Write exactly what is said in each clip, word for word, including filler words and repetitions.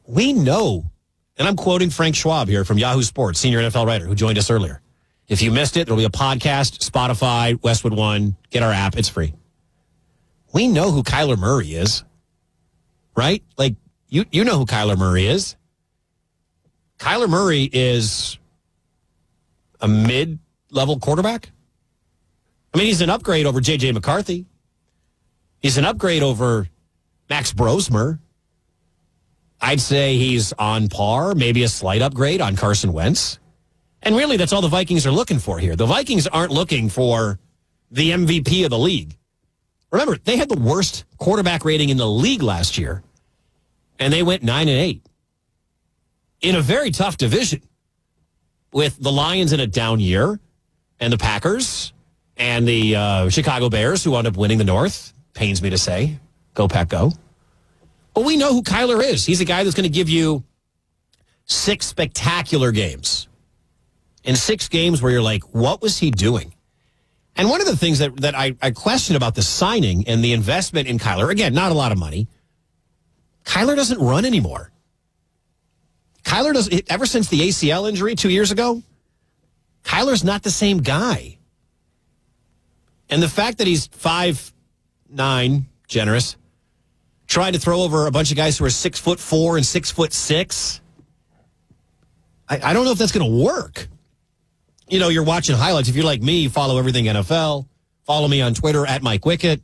We know, and I'm quoting Frank Schwab here from Yahoo Sports, senior N F L writer who joined us earlier. If you missed it, there'll be a podcast, Spotify, Westwood One. Get our app. It's free. We know who Kyler Murray is, right? Like, you, you know who Kyler Murray is. Kyler Murray is a mid-level quarterback. I mean, he's an upgrade over J J McCarthy. He's an upgrade over Max Brosmer. I'd say he's on par, maybe a slight upgrade on Carson Wentz. And really, that's all the Vikings are looking for here. The Vikings aren't looking for the M V P of the league. Remember, they had the worst quarterback rating in the league last year, and they went nine and eight in a very tough division with the Lions in a down year and the Packers and the uh, Chicago Bears, who wound up winning the North. Pains me to say. Go, Pack, go. But we know who Kyler is. He's a guy that's going to give you six spectacular games. In six games where you're like, what was he doing? And one of the things that, that I, I question about the signing and the investment in Kyler, again, not a lot of money. Kyler doesn't run anymore. Kyler does ever since the A C L injury two years ago, Kyler's not the same guy. And the fact that he's five nine, generous, trying to throw over a bunch of guys who are six foot four and six foot six, I, I don't know if that's going to work. You know, you're watching highlights. If you're like me, you follow everything N F L. Follow me on Twitter at Mike Wickett.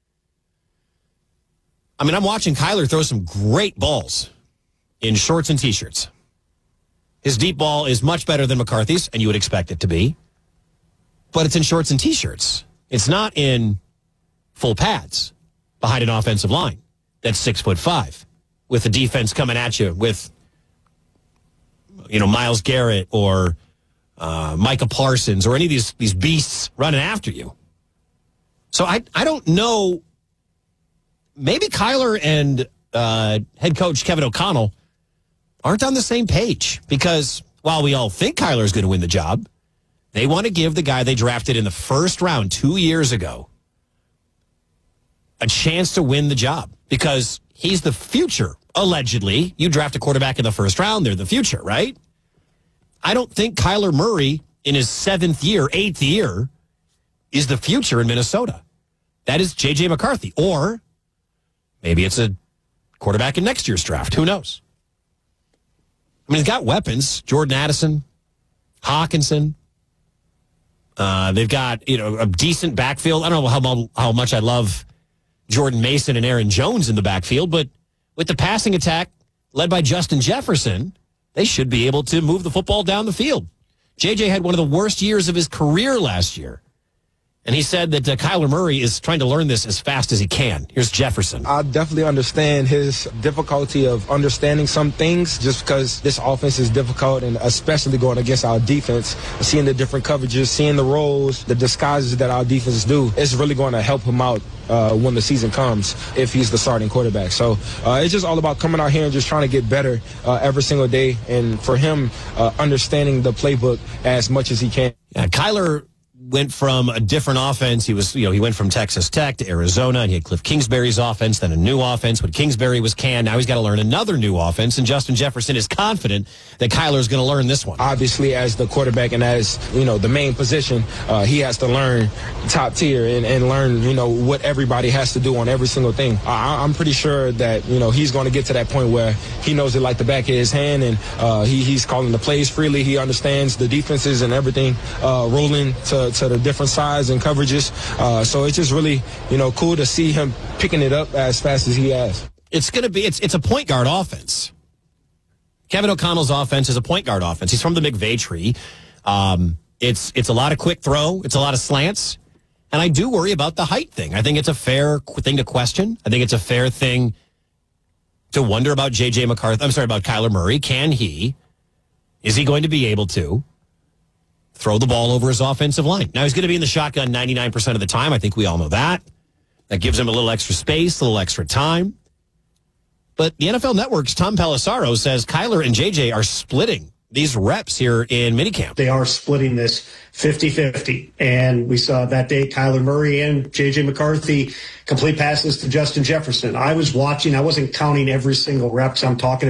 I mean, I'm watching Kyler throw some great balls in shorts and T-shirts. His deep ball is much better than McCarthy's, and you would expect it to be. But it's in shorts and T-shirts. It's not in full pads behind an offensive line that's six foot five with the defense coming at you with, you know, Myles Garrett or uh, Micah Parsons or any of these, these beasts running after you. So I, I don't know. Maybe Kyler and uh, head coach Kevin O'Connell aren't on the same page because while we all think Kyler is going to win the job, they want to give the guy they drafted in the first round two years ago a chance to win the job because he's the future, allegedly. You draft a quarterback in the first round, they're the future, right? I don't think Kyler Murray in his seventh year, eighth year, is the future in Minnesota. That is J J McCarthy. Or maybe it's a quarterback in next year's draft. Who knows? I mean, he's got weapons. Jordan Addison, Hawkinson. Uh, they've got, you know, a decent backfield. I don't know how, how much I love Jordan Mason and Aaron Jones in the backfield, but with the passing attack led by Justin Jefferson, they should be able to move the football down the field. J J had one of the worst years of his career last year. And he said that uh, Kyler Murray is trying to learn this as fast as he can. Here's Jefferson. I definitely understand his difficulty of understanding some things just because this offense is difficult, and especially going against our defense, seeing the different coverages, seeing the roles, the disguises that our defense do. It's really going to help him out uh, when the season comes if he's the starting quarterback. So uh, it's just all about coming out here and just trying to get better uh, every single day. And for him, uh, understanding the playbook as much as he can. Yeah, Kyler went from a different offense. He was, you know, he went from Texas Tech to Arizona, and he had Cliff Kingsbury's offense, then a new offense when Kingsbury was canned. Now he's got to learn another new offense, and Justin Jefferson is confident that Kyler's going to learn this one. Obviously, as the quarterback and as, you know, the main position, uh, he has to learn top tier and, and learn, you know, what everybody has to do on every single thing. I, I'm pretty sure that, you know, he's going to get to that point where he knows it like the back of his hand, and uh, he, he's calling the plays freely. He understands the defenses and everything uh, rolling to, to the different sides and coverages. Uh, so it's just really, you know, cool to see him picking it up as fast as he has. It's going to be, it's it's a point guard offense. Kevin O'Connell's offense is a point guard offense. He's from the McVay tree. Um, it's it's a lot of quick throw. It's a lot of slants. And I do worry about the height thing. I think it's a fair thing to question. I think it's a fair thing to wonder about J J McCarthy. I'm sorry, about Kyler Murray. Can he, is he going to be able to throw the ball over his offensive line? Now, he's going to be in the shotgun ninety-nine percent of the time. I think we all know that. That gives him a little extra space, a little extra time. But the N F L Network's Tom Pelissaro says Kyler and J J are splitting these reps here in minicamp. They are splitting this fifty-fifty. And we saw that day Kyler Murray and J J McCarthy complete passes to Justin Jefferson. I was watching. I wasn't counting every single rep. I'm talking